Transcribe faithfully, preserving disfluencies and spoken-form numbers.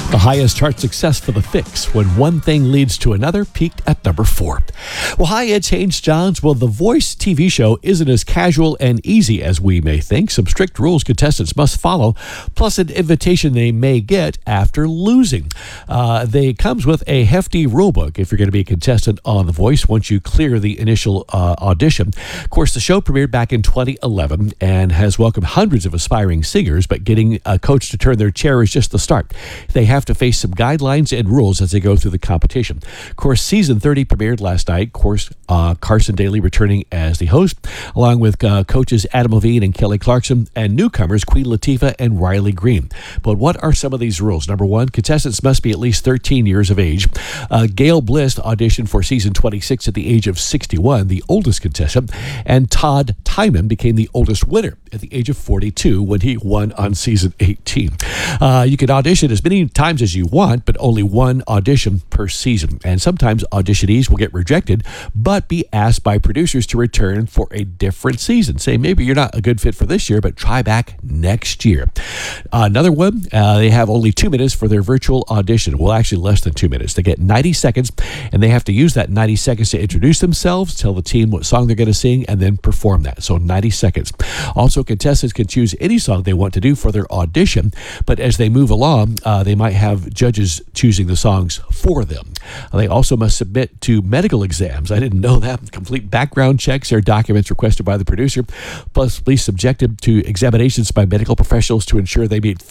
The highest chart success for The Fix, When One Thing Leads to Another, peaked at number four. Well, hi, it's Haynes Johns. Well, The Voice T V show isn't as casual and easy as we may think. Some strict rules contestants must follow, plus an invitation they may get after losing. Uh, they comes with a hefty rulebook if you're going to be a contestant on The Voice once you clear the initial uh, audition. Of course, the show premiered back in twenty eleven and has welcomed hundreds of aspiring singers, but getting a coach to turn their chair is just the start. They have to face some guidelines and rules as they go through the competition. Of course, season thirty premiered last night. Of course, uh, Carson Daly returning as the host, along with uh, coaches Adam Levine and Kelly Clarkson, and newcomers Queen Latifah and Riley Green. But what are some of these rules? Number one, contestants must be at least thirteen years of age. Uh, Gail Bliss auditioned for season twenty-six at the age of sixty-one, the oldest contestant, and Todd Timon became the oldest winner at the age of forty-two when he won on season eighteen. Uh, you can audition as many times as you want, but only one audition per season. And sometimes auditionees will get rejected, but be asked by producers to return for a different season. Say, maybe you're not a good fit for this year, but try back next year. Uh, another one, uh, they have only two minutes for their virtual audition. Well, actually less than two minutes. They get ninety seconds, and they have to use that ninety seconds to introduce themselves, tell the team what song they're going to sing, and then perform that. So ninety seconds. Also, contestants can choose any song they want to do for their audition, but as they move along, uh, they might have judges choosing the songs for them. They also must submit to medical exams. I didn't know that. Complete background checks or documents requested by the producer, plus be subjected to examinations by medical professionals to ensure they meet